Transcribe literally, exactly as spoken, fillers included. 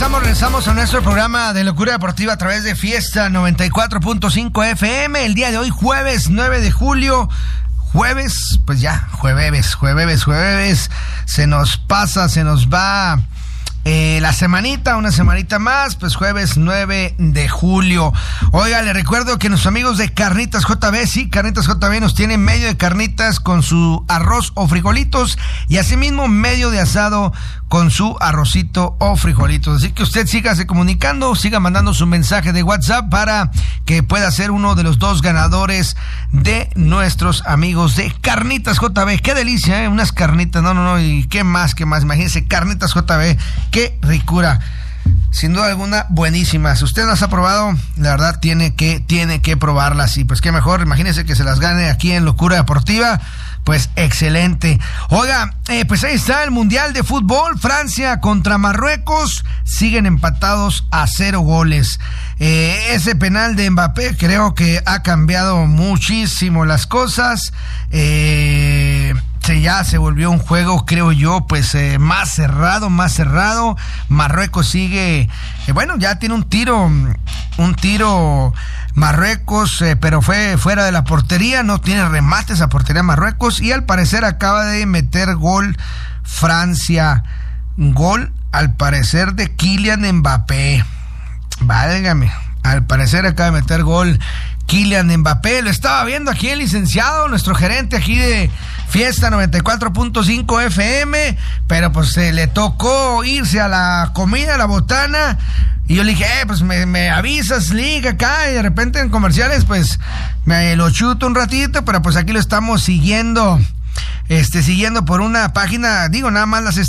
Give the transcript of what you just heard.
regresamos, regresamos a nuestro programa de Locura Deportiva a través de Fiesta noventa y cuatro punto cinco F M. El día de hoy, jueves nueve de julio. Jueves, pues ya, jueves, jueves, jueves. Se nos pasa, se nos va eh, la semanita, una semanita más, pues jueves nueve de julio. Oiga, le recuerdo que nuestros amigos de Carnitas J B, sí, Carnitas J B nos tienen medio de carnitas con su arroz o frijolitos y asimismo medio de asado con su arrocito o frijolitos. Así que usted sígase comunicando, siga mandando su mensaje de WhatsApp para que pueda ser uno de los dos ganadores de nuestros amigos de Carnitas J B. Qué delicia, ¿eh? Unas carnitas, no, no, no, y qué más, qué más. Imagínense, Carnitas J B, qué ricura. Sin duda alguna, buenísimas. Si usted las ha probado, la verdad tiene que, tiene que probarlas. Y pues qué mejor, imagínense que se las gane aquí en Locura Deportiva. Pues excelente. Oiga, eh, pues ahí está el Mundial de Fútbol. Francia contra Marruecos. Siguen empatados a cero goles. Eh, ese penal de Mbappé creo que ha cambiado muchísimo las cosas. Eh... Se ya se volvió un juego, creo yo, pues eh, más cerrado, más cerrado. Marruecos sigue, eh, bueno, ya tiene un tiro, un tiro Marruecos, eh, pero fue fuera de la portería, no tiene remates a portería Marruecos y al parecer acaba de meter gol Francia, gol al parecer de Kylian Mbappé. Válgame, al parecer acaba de meter gol Kylian Mbappé. Lo estaba viendo aquí el licenciado, nuestro gerente aquí de Fiesta noventa y cuatro punto cinco F M, pero pues se le tocó irse a la comida, a la botana, y yo le dije, eh, pues me, me avisas, liga acá, y de repente en comerciales, pues me lo chuto un ratito, pero pues aquí lo estamos siguiendo, este, siguiendo por una página, digo, nada más las